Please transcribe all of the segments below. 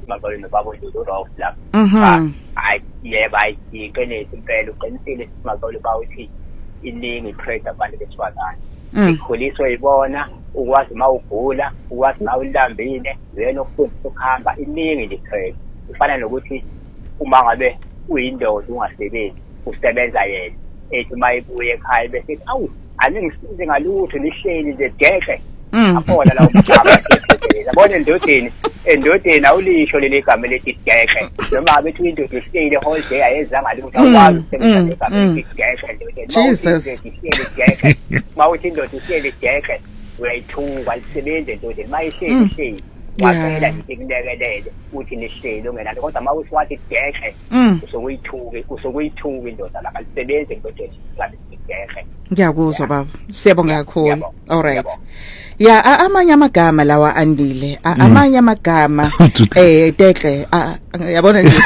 Maxoli nobaba uNdlovu Ross lapha hayi yebo ayiqinile impela uqinisile Maxoli bawuthi iningi trade abantu besifazane ikhuliswe ibona ukwazi mawugula ukwazi mawulambile wena ufundisa ukuhamba iningi le trade ufana nokuthi uma ngabe uyindoda ungasebenzi usebenza yena ethi mayibuye ekhaya bese awu angisize ngalutho lihleli nje deke aphona la umhlaba yabona endodeni awulisho leli gama lethi deke noma abethi indoda ihleli whole day ayezanga lutho akwazi ukusebenzisa igama lethi deke mawuthi indoda ihleli deke uyayithuka lisebenze endodeni mayihleli waphela nje kulekelele uthi nihleli ungenalo kodwa mawusiwathi deke usokuyithuka indoda la alisebenze endodeni ngabe deke. Ngiyakuzwa baba. Siyabonga kakhulu. All right. Ya amanye amagama lawa andile. Amanye amagama deke yabona nje.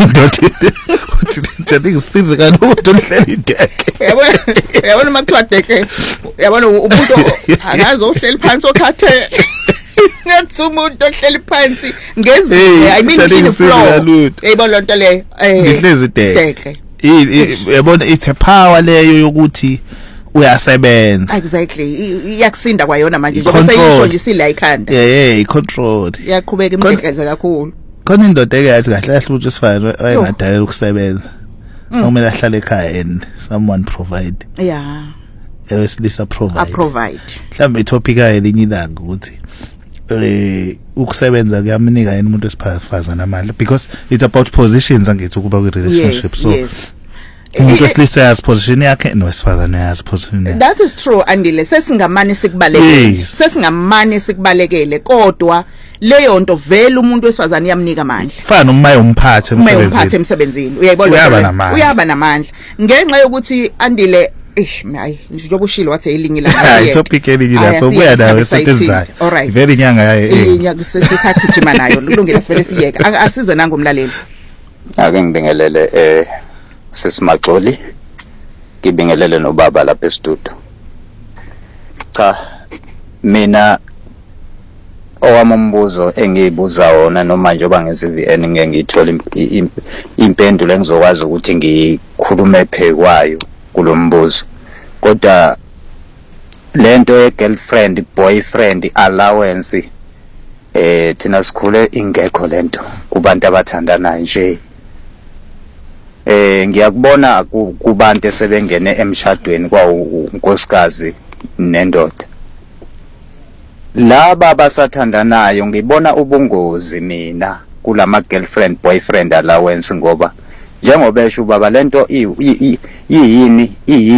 Uthi ngisize kanoti uhleli deke. Yabona makuthiwa deke. Yabona umuntu akazohleli phansi okhathe. Ngathi umuntu ohleli phansi ngezinto I mean in the floor. Eyibona lonto le ngihlezi deke. Yabona it's a power leyo yokuthi uyasebenza. Exactly. Iyakusinda kwayona manje njengoba seyisho nje sila ikhanda. Controlled. Iyaqhubeka imikhiqizo kakhulu. Khona indoda eyathi kahle kahle ukuthi sifana ayengadalela ukusebenza. Kumele ahlale ekhaya and someone provide. Yeah. Ewesilisa provide. Provide. Mhlawumbe itopic ayelinye ilanga ukuthi ukusebenza kuyamnika yena umuntu esifazana amandla because it's about positions angithi ukuba ku relationship so umuntu wesilisa yazi position yakhe nowesifazana yazi position yakhe. That is true andile sesingamane sikubalekele sesingamane sikubalekele kodwa leyo nto vele umuntu wesifazana iyamnika amandla fana uma umphathe emsebenzini uyayibona uyaba namandla ngenxa yokuthi andile hayi njengoba ushilo wathi elinye la topic elinye la so buya nawe sethenzayo very nyanga inyanga sesagijima nayo kulungile sivele siyeke asize nangomlaleli ake ngibingelele sesiMaxoli ngibingelele nobaba lapha estudio cha mina owamumbuzo engiyibuza wona noma nje bangeze VN ngeke ngithola impendulo engizokwazi ukuthi ngikhulume phekwayo kulombuzo kodwa lento ye girlfriend boyfriend allowance thina sikhule ingekho lento kubantu abathandana nje ngiyakubona kubantu esebengene emshadweni kwa unkosikazi nendoda laba basathandanayo ngibona ubungozi mina kulama girlfriend boyfriend allowance ngoba njengoba esho baba lento yini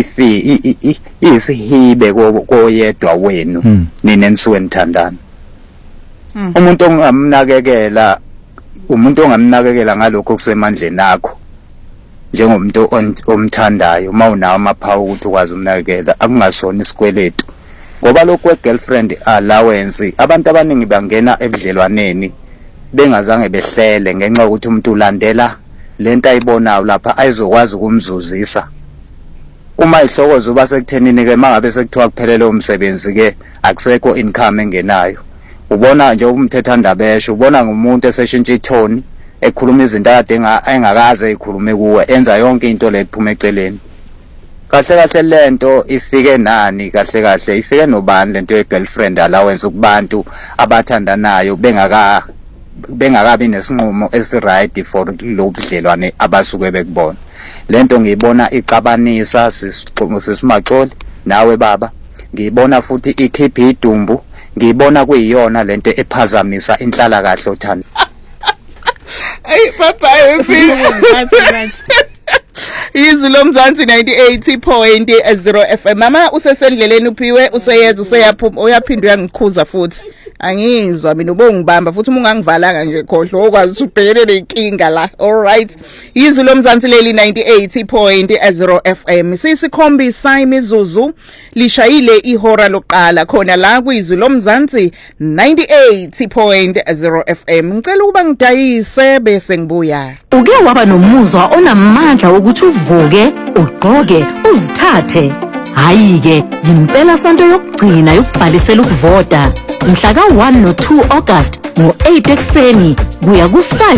isihibe koyedwa wenu nina enisuke nithandana umuntu ongamnakekela ngalokho kusemandleni akho njengomuntu omthandayo mawunawo amaphawu ukuthi ukwazi umnakekela akungasona isikweletu ngoba lokho girlfriend allowance abantu abaningi bangena ebudlelwaneni bengazange behlele ngenxa ukuthi umuntu ulandela lento ayibonayo lapha ayizokwazi ukumzuzisa uma ihlokozo uba sekuthenini ke mangabe sekuthiwa kuphelele umsebenzi ke akusekho income engenayo ubona nje umthethanda besho ubona ngumuntu eseshintsha itone ekhuluma izinto akade engakaze ekhulume kuwe enza yonke into lephuma eceleni kahle lento ifike nani kahle ifike nobani lento ye girlfriend allowance kubantu abathandanayo bengakabi nesinqumo esiright for lo budlelwane abasuke bekubona lento ngiyibona icabanisa sisiMaxoli nawe baba ngiyibona futhi ikhipha idumbu ngiyibona kuyiyona lento ephazamisa inhlala kahle othanda hey baba Izwi lomzansi 98.0 FM mama usesendleleni uphiwe useyeza useyaphuma uyaphindwa uyangikhuza futhi angizwa mina ubongibamba futhi uma ungangivalanga nje khohlo okwazi ubhekelele inkinga la all right Izwi lomzansi leli 98.0 FM sisikhombisa imizuzu lishayile ihora loqala khona la kwizwi lomzansi 98.0 FM ngicela ukuba ngidayise bese ngibuya uke waba nomuzwa onamandla ukuthi uvuke ugqoke uzithathe hayi-ke yimpela sonto yokugcina yokubhalisela ukuvota mhla ka-1 no-2 August ngo-8 ekuseni kuya ku-5